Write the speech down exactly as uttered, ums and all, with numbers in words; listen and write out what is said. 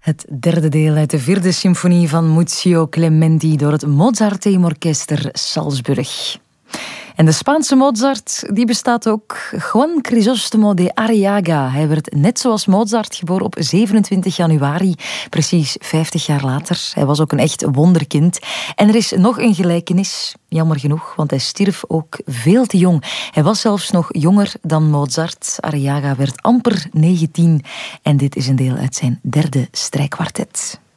Het derde deel uit de vierde symfonie van Muzio Clementi door het Mozarteum-orkester Salzburg. En de Spaanse Mozart die bestaat ook. Juan Crisóstomo de Arriaga. Hij werd net zoals Mozart geboren op zevenentwintig januari, precies vijftig jaar later. Hij was ook een echt wonderkind. En er is nog een gelijkenis, jammer genoeg, want hij stierf ook veel te jong. Hij was zelfs nog jonger dan Mozart. Arriaga werd amper negentien. En dit is een deel uit zijn derde strijkkwartet.